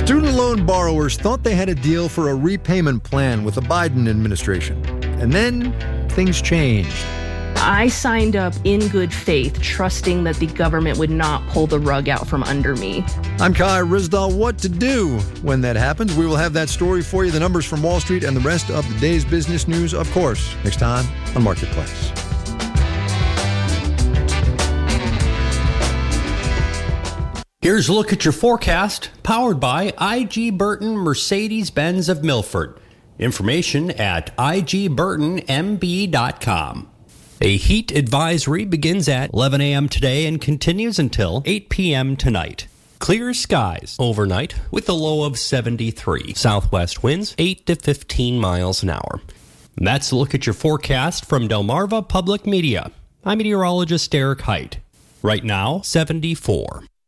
Student loan borrowers thought they had a deal for a repayment plan with the Biden administration. And then things changed. I signed up in good faith, trusting that the government would not pull the rug out from under me. I'm Kai Rizdal. What to do when that happens? We will have that story for you, the numbers from Wall Street, and the rest of the day's business news, of course, next time on Marketplace. Here's a look at your forecast, powered by IG Burton Mercedes-Benz of Milford. Information at igburtonmb.com. A heat advisory begins at 11 a.m. today and continues until 8 p.m. tonight. Clear skies overnight with a low of 73. Southwest winds 8 to 15 miles an hour. And that's a look at your forecast from Delmarva Public Media. I'm meteorologist Derek Height. Right now, 74.